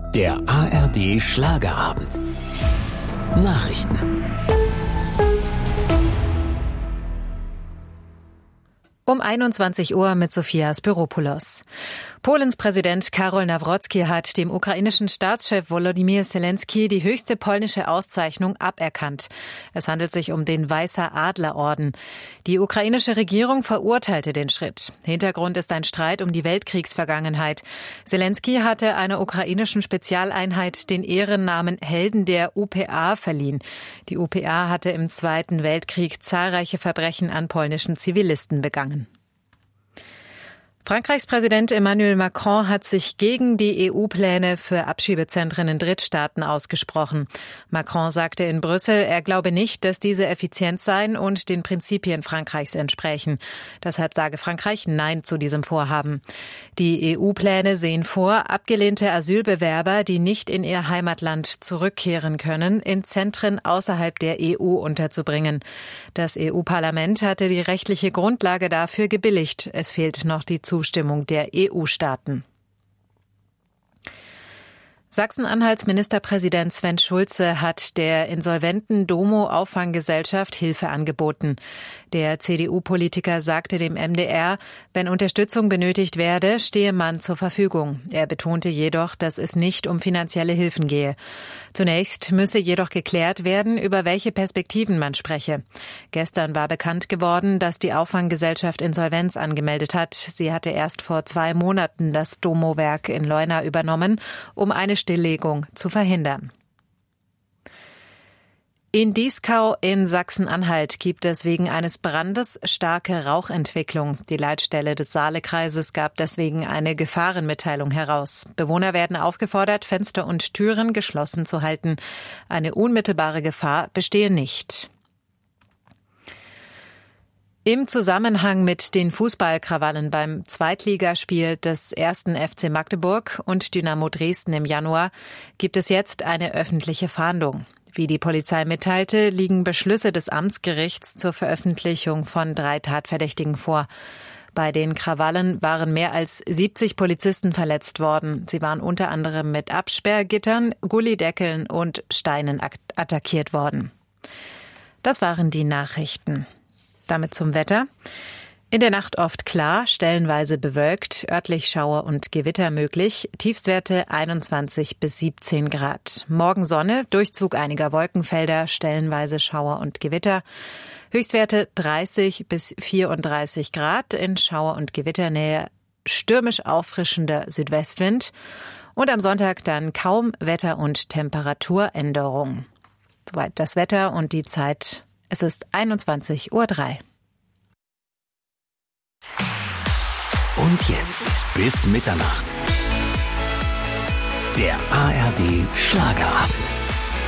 Der ARD Schlagerabend. Nachrichten. Um 21 Uhr mit Sofia Spiropoulos. Polens Präsident Karol Nawrocki hat dem ukrainischen Staatschef Volodymyr Zelensky die höchste polnische Auszeichnung aberkannt. Es handelt sich um den Weißer Adlerorden. Die ukrainische Regierung verurteilte den Schritt. Hintergrund ist ein Streit um die Weltkriegsvergangenheit. Zelensky hatte einer ukrainischen Spezialeinheit den Ehrennamen Helden der UPA verliehen. Die UPA hatte im Zweiten Weltkrieg zahlreiche Verbrechen an polnischen Zivilisten begangen. Frankreichs Präsident Emmanuel Macron hat sich gegen die EU-Pläne für Abschiebezentren in Drittstaaten ausgesprochen. Macron sagte in Brüssel, er glaube nicht, dass diese effizient seien und den Prinzipien Frankreichs entsprechen. Deshalb sage Frankreich Nein zu diesem Vorhaben. Die EU-Pläne sehen vor, abgelehnte Asylbewerber, die nicht in ihr Heimatland zurückkehren können, in Zentren außerhalb der EU unterzubringen. Das EU-Parlament hatte die rechtliche Grundlage dafür gebilligt. Es fehlt noch die Zustimmung der EU-Staaten. Sachsen-Anhalts Ministerpräsident Sven Schulze hat der insolventen Domo-Auffanggesellschaft Hilfe angeboten. Der CDU-Politiker sagte dem MDR, wenn Unterstützung benötigt werde, stehe man zur Verfügung. Er betonte jedoch, dass es nicht um finanzielle Hilfen gehe. Zunächst müsse jedoch geklärt werden, über welche Perspektiven man spreche. Gestern war bekannt geworden, dass die Auffanggesellschaft Insolvenz angemeldet hat. Sie hatte erst vor 2 Monaten das Domo-Werk in Leuna übernommen, um eine Stilllegung zu verhindern. In Dieskau in Sachsen-Anhalt gibt es wegen eines Brandes starke Rauchentwicklung. Die Leitstelle des Saalekreises gab deswegen eine Gefahrenmitteilung heraus. Bewohner werden aufgefordert, Fenster und Türen geschlossen zu halten. Eine unmittelbare Gefahr bestehe nicht. Im Zusammenhang mit den Fußballkrawallen beim Zweitligaspiel des 1. FC Magdeburg und Dynamo Dresden im Januar gibt es jetzt eine öffentliche Fahndung. Wie die Polizei mitteilte, liegen Beschlüsse des Amtsgerichts zur Veröffentlichung von 3 Tatverdächtigen vor. Bei den Krawallen waren mehr als 70 Polizisten verletzt worden. Sie waren unter anderem mit Absperrgittern, Gullideckeln und Steinen attackiert worden. Das waren die Nachrichten. Damit zum Wetter. In der Nacht oft klar, stellenweise bewölkt, örtlich Schauer und Gewitter möglich. Tiefstwerte 21 bis 17 Grad. Morgen Sonne, Durchzug einiger Wolkenfelder, stellenweise Schauer und Gewitter. Höchstwerte 30 bis 34 Grad. In Schauer- und Gewitternähe stürmisch auffrischender Südwestwind. Und am Sonntag dann kaum Wetter- und Temperaturänderung. Soweit das Wetter und die Zeit. Es ist 21:03 Uhr. Und jetzt bis Mitternacht. Der ARD Schlagerabend.